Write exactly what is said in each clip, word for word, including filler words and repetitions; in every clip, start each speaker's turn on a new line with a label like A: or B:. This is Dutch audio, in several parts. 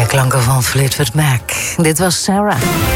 A: klanken van Fleetwood Mac. Dit was Sarah.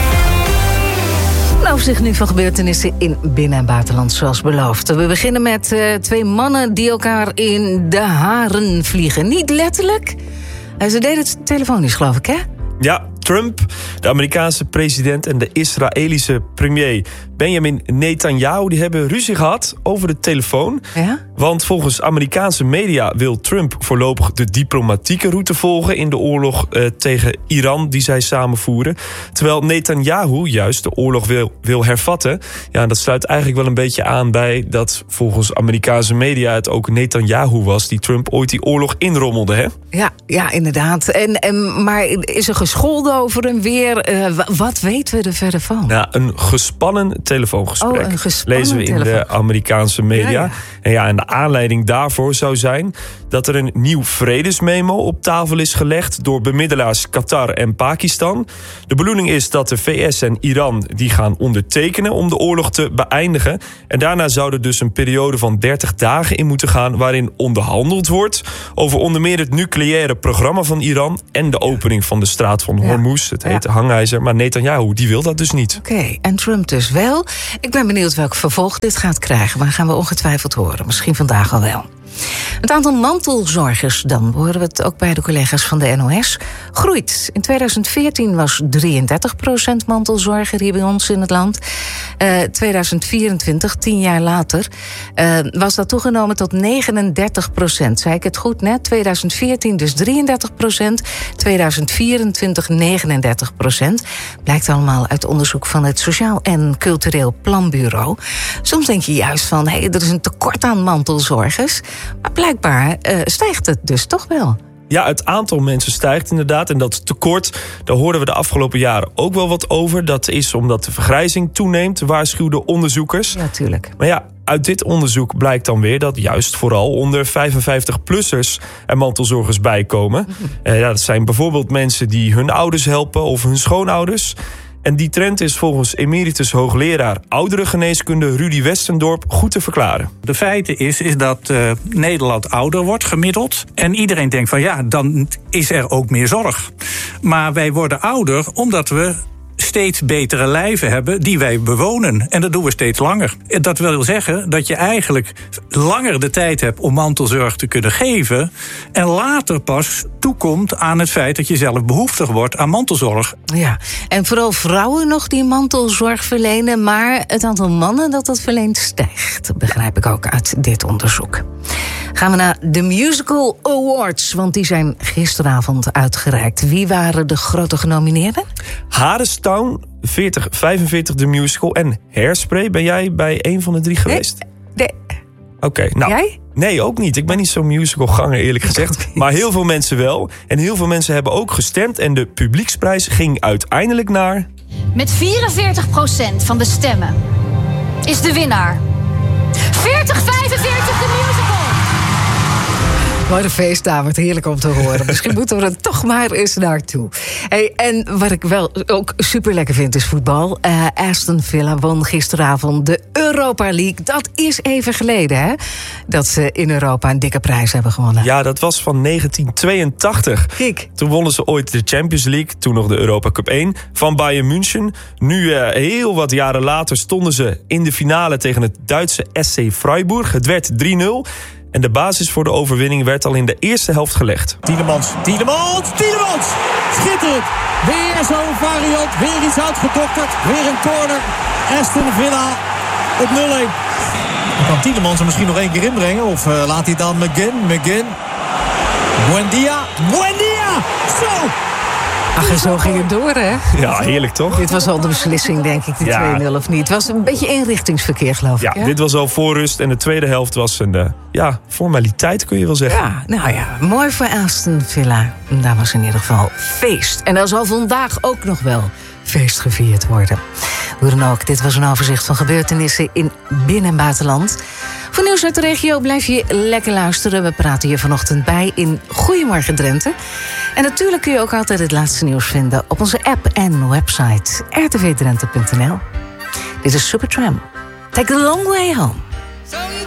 A: Een overzicht nu van gebeurtenissen in binnen- en buitenland zoals beloofd. We beginnen met uh, twee mannen die elkaar in de haren vliegen. Niet letterlijk. Uh, ze deden het telefonisch, geloof ik, hè?
B: Ja, Trump, de Amerikaanse president en de Israëlische premier Benjamin Netanyahu, die hebben ruzie gehad over de telefoon.
A: Ja?
B: Want volgens Amerikaanse media wil Trump voorlopig de diplomatieke route volgen in de oorlog eh, tegen Iran die zij samenvoeren. Terwijl Netanyahu juist de oorlog wil, wil hervatten. Ja, en dat sluit eigenlijk wel een beetje aan bij dat volgens Amerikaanse media het ook Netanyahu was die Trump ooit die oorlog inrommelde, hè?
A: Ja, ja, inderdaad. En, en, maar is er gescholden over en weer? Uh, wat weten we er verder van?
B: Nou, een gespannen telefoongesprek.
A: Oh, een gespannen
B: lezen we in
A: telefoon.
B: de Amerikaanse media.
A: Ja, ja.
B: En ja, en de aanleiding daarvoor zou zijn dat er een nieuw vredesmemo op tafel is gelegd door bemiddelaars Qatar en Pakistan. De bedoeling is dat de V S en Iran die gaan ondertekenen om de oorlog te beëindigen. En daarna zou er dus een periode van dertig dagen in moeten gaan waarin onderhandeld wordt over onder meer het nucleaire programma van Iran en de opening van de straat van Hormuz, het hete
A: Ja.
B: hangijzer. Maar Netanyahu, die wil dat dus niet.
A: Oké, okay, en Trump dus wel. Ik ben benieuwd welk vervolg dit gaat krijgen, maar gaan we ongetwijfeld horen. Misschien vandaag al wel. Het aantal mantelzorgers, dan horen we het ook bij de collega's van de N O S, groeit. In tweeduizend veertien was drieëndertig procent mantelzorger hier bij ons in het land. Uh, tweeduizend vierentwintig, tien jaar later, uh, was dat toegenomen tot negenendertig procent. Zei ik het goed net? tweeduizend veertien dus drieëndertig procent, tweeduizend vierentwintig negenendertig procent. Blijkt allemaal uit onderzoek van het Sociaal en Cultureel Planbureau. Soms denk je juist van, hé, hey, er is een tekort aan mantelzorgers. Maar blijkbaar uh, stijgt het dus toch wel.
B: Ja, het aantal mensen stijgt inderdaad. En dat tekort, daar hoorden we de afgelopen jaren ook wel wat over. Dat is omdat de vergrijzing toeneemt, waarschuwden onderzoekers.
A: Ja, tuurlijk.
B: Maar ja, uit dit onderzoek blijkt dan weer dat juist vooral onder vijfenvijftig-plussers er mantelzorgers bijkomen. Uh, ja, dat zijn bijvoorbeeld mensen die hun ouders helpen of hun schoonouders. En die trend is volgens emeritus hoogleraar ouderengeneeskunde Rudy Westendorp goed te verklaren.
C: De feite is, is dat uh, Nederland ouder wordt gemiddeld. En iedereen denkt van ja, dan is er ook meer zorg. Maar wij worden ouder omdat we steeds betere lijven hebben die wij bewonen. En dat doen we steeds langer. Dat wil zeggen dat je eigenlijk langer de tijd hebt om mantelzorg te kunnen geven en later pas toekomt aan het feit dat je zelf behoeftig wordt aan mantelzorg.
A: Ja, en vooral vrouwen nog die mantelzorg verlenen, maar het aantal mannen dat dat verleent stijgt. Dat begrijp ik ook uit dit onderzoek. Gaan we naar de Musical Awards, want die zijn gisteravond uitgereikt. Wie waren de grote genomineerden?
B: Hadestown, veertig vijfenveertig de musical en Hairspray. Ben jij bij een van de drie geweest?
A: Nee.
B: Oké, okay, nou.
A: Jij?
B: Nee, ook niet. Ik ben niet zo'n musicalganger, eerlijk gezegd. Maar heel veel mensen wel. En heel veel mensen hebben ook gestemd. En de publieksprijs ging uiteindelijk naar...
D: Met vierenveertig procent van de stemmen is de winnaar veertig vijfenveertig de musical.
A: Wat een feestdag, wat heerlijk om te horen. Misschien moeten we er toch maar eens naartoe. Hey, en wat ik wel ook super lekker vind is voetbal. Uh, Aston Villa won gisteravond de Europa League. Dat is even geleden, hè? Dat ze in Europa een dikke prijs hebben gewonnen.
B: Ja, dat was van negentien tweeëntachtig.
A: Kijk.
B: Toen wonnen ze ooit de Champions League, toen nog de Europa Cup één, van Bayern München. Nu, uh, heel wat jaren later, stonden ze in de finale tegen het Duitse S C Freiburg. Het werd drie nul. En de basis voor de overwinning werd al in de eerste helft gelegd.
E: Tielemans, Tielemans, Tielemans! Schitterend! Weer zo'n variant, weer iets uitgedokterd. Weer een corner. Aston Villa op nul één. Dan kan Tielemans er misschien nog één keer inbrengen. Of uh, laat hij dan McGinn, McGinn. Buendia, Buendia! Zo!
A: Ach, en zo ging het door, hè?
B: Ja, heerlijk toch?
A: Dit was al de beslissing, denk ik, die
B: Ja.
A: twee nul of niet. Het was een beetje inrichtingsverkeer, geloof
B: Ja,
A: ik. Ja,
B: dit was al voor rust. En de tweede helft was een uh, ja, formaliteit, kun je wel zeggen.
A: Ja, nou ja, mooi voor Aston Villa. Daar was in ieder geval feest. En er zal vandaag ook nog wel feest gevierd worden. Hoe dan ook, dit was een overzicht van gebeurtenissen in binnen- en buitenland. Voor nieuws uit de regio blijf je lekker luisteren. We praten hier vanochtend bij in Goedemorgen Drenthe. En natuurlijk kun je ook altijd het laatste nieuws vinden op onze app en website r t v drenthe punt n l. Dit is Supertramp. Take the long way home.